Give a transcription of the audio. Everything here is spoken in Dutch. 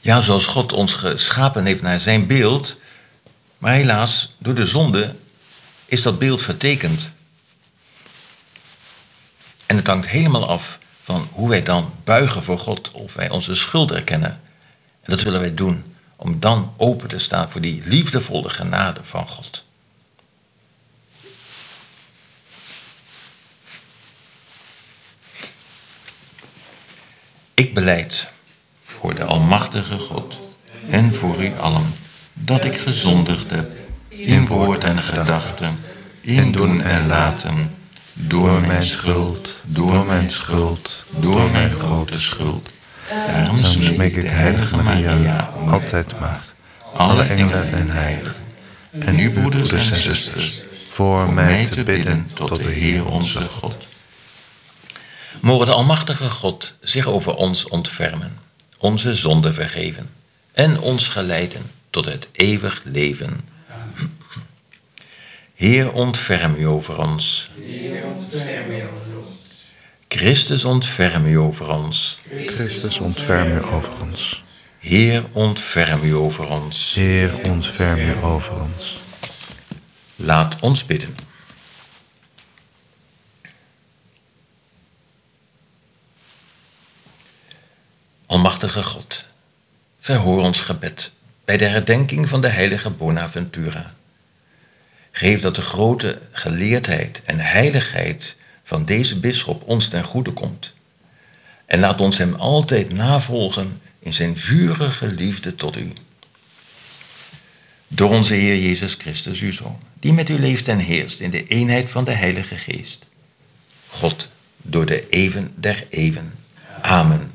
Ja, zoals God ons geschapen heeft naar zijn beeld. Maar helaas, door de zonde is dat beeld vertekend. En het hangt helemaal af van hoe wij dan buigen voor God. Of wij onze schuld erkennen. En dat willen wij doen om dan open te staan voor die liefdevolle genade van God. Ik belijd voor de almachtige God en voor u allen dat ik gezondigd heb in woord en gedachte, in doen en laten, door mijn schuld, door mijn grote schuld. Daarom smeek ik de heilige Maria, altijd maagd, alle engelen en heiligen, en u broeders en zusters, voor mij te bidden tot de Heer onze God. Mogen de almachtige God zich over ons ontfermen, onze zonden vergeven en ons geleiden tot het eeuwig leven. Heer, ontferm u over ons. Christus, ontferm u over ons. Christus, ontferm u over ons. Heer, ontferm u over ons. Heer, ontferm u over ons. Laat ons bidden. Almachtige God, verhoor ons gebed bij de herdenking van de heilige Bonaventura. Geef dat de grote geleerdheid en heiligheid van deze bisschop ons ten goede komt. En laat ons hem altijd navolgen in zijn vurige liefde tot u. Door onze Heer Jezus Christus, uw Zoon, die met u leeft en heerst in de eenheid van de Heilige Geest. God, door de eeuwen der eeuwen. Amen.